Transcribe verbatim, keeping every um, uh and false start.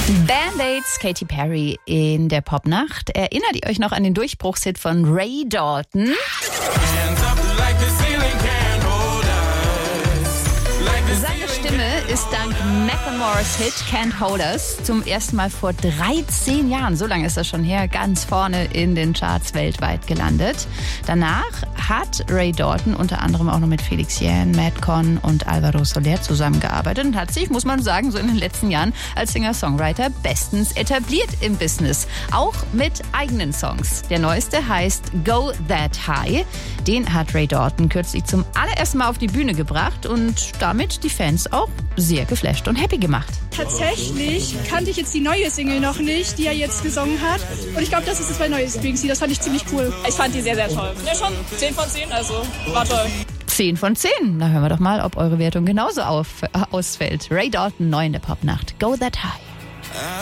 Band-Aids, Katy Perry in der Popnacht. Erinnert ihr euch noch an den Durchbruchshit von Ray Dalton? Seine Stimme ist dank Macklemores Hit Can't Hold Us zum ersten Mal vor dreizehn Jahren, so lange ist das schon her, ganz vorne in den Charts weltweit gelandet. Danach hat Ray Dalton unter anderem auch noch mit Felix Jähn, Madcon und Alvaro Soler zusammengearbeitet und hat sich, muss man sagen, so in den letzten Jahren als Singer-Songwriter bestens etabliert im Business. Auch mit eigenen Songs. Der neueste heißt Go That High. Den hat Ray Dalton kürzlich zum allerersten Mal auf die Bühne gebracht und damit die Fans auch sehr geflasht und happy gemacht. Tatsächlich kannte ich jetzt die neue Single noch nicht, die er jetzt gesungen hat. Und ich glaube, das ist das neue neue Springsteen. Das fand ich ziemlich cool. Ich fand die sehr, sehr toll. Ja, schon zehn von zehn, also war toll. zehn von zehn. Na, hören wir doch mal, ob eure Wertung genauso auf, äh, ausfällt. Ray Dalton, neu in der Popnacht. Go That High.